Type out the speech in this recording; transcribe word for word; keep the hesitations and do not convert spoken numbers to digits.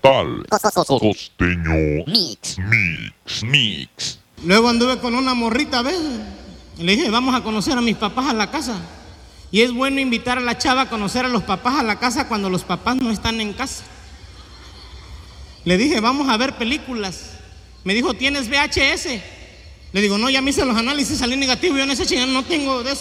Total. Costeño. Mix. Mix. Mix. Luego anduve con una morrita, ¿ves? Y le dije, vamos a conocer a mis papás a la casa. Y es bueno invitar a la chava a conocer a los papás a la casa cuando los papás no están en casa. Le dije, vamos a ver películas. Me dijo, ¿tienes V H S? Le digo, no, ya me hice los análisis, salí negativo, yo en esa chingada no tengo de eso.